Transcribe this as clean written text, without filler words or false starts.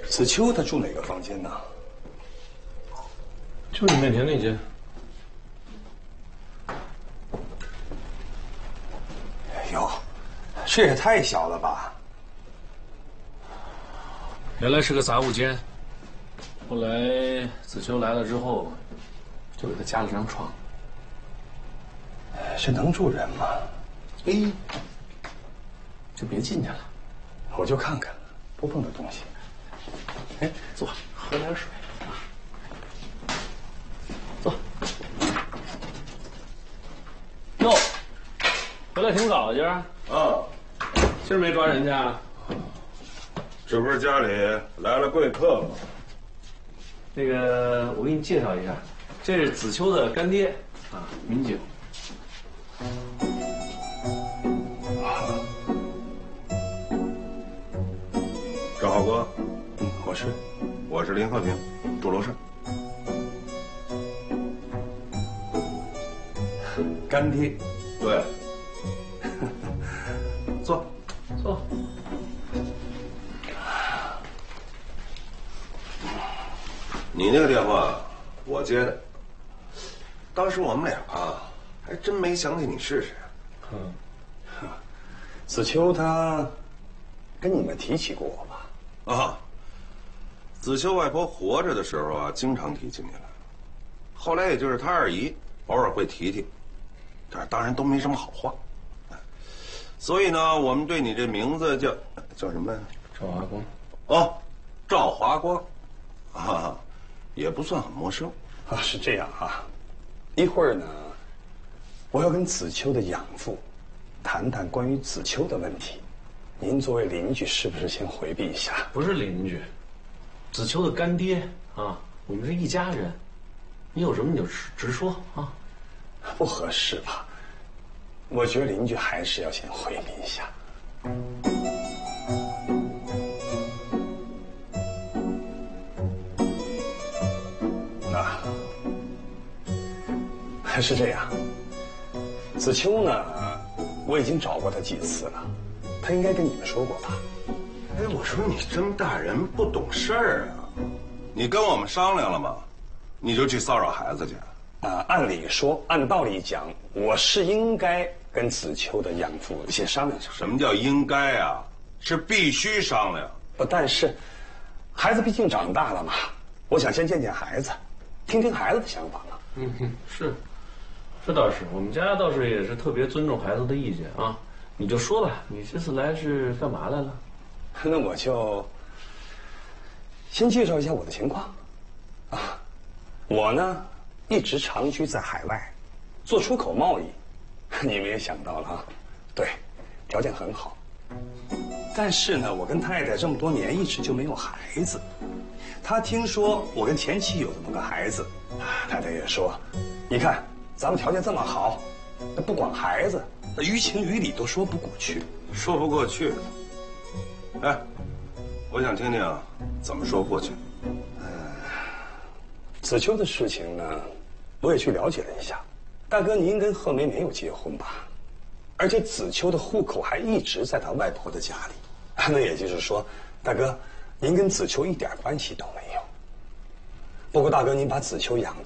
子秋他住哪个房间呢？ 就你面前那间。 哟，这也太小了吧！ 原来是个杂物间，后来子秋来了之后，就给他加了张床。 这能住人吗？ 哎，就别进去了， 我就看看，不碰的东西。 哎，坐，喝点水啊。坐。哟，回来挺早今儿。 啊， 今儿没抓人去啊？ 这不是家里来了贵客吗？ 那个，我给你介绍一下，这是子秋的干爹啊，民警。 赵浩哥， 我是林鹤平，住楼上。 干爹。 对，坐。 坐。 你那个电话我接的，当时我们俩还真没想起你是谁。 子秋他跟你们提起过我吧？ 啊，子秋外婆活着的时候经常提起你来，后来也就是他二姨偶尔会提提，但是当然都没什么好话。所以呢，我们对你这名字叫什么呀？ 赵华光。 哦，赵华光，也不算很陌生。 是这样啊。一会儿呢，我要跟子秋的养父谈谈关于子秋的问题。您作为邻居，是不是先回避一下？ 不是邻居，子秋的干爹啊，我们是一家人。你有什么你就直说啊。 不合适吧？我觉得邻居还是要先回避一下。那是这样，子秋呢，我已经找过他几次了，他应该跟你们说过吧？ 哎，我说你这么大人不懂事儿啊！你跟我们商量了吗？你就去骚扰孩子去？ 按理说，按道理讲，我是应该跟子秋的养父先商量商量。 什么叫应该啊？是必须商量。 但是，孩子毕竟长大了嘛，我想先见见孩子，听听孩子的想法嘛。 是，这倒是，我们家倒是也是特别尊重孩子的意见啊。你就说吧，你这次来是干嘛来了？ 那我就先介绍一下我的情况。我呢一直长居在海外，做出口贸易。你们也想到了啊，对，条件很好。但是呢，我跟太太这么多年一直就没有孩子。她听说我跟前妻有这么个孩子，太太也说，你看咱们条件这么好，那不管孩子，那于情于理都说不过去。 说不过去。哎，我想听听怎么说过去。 子秋的事情呢，我也去了解了一下。大哥，您跟贺梅没有结婚吧？而且子秋的户口还一直在他外婆的家里。那也就是说，大哥，您跟子秋一点关系都没有。不过大哥，您把子秋养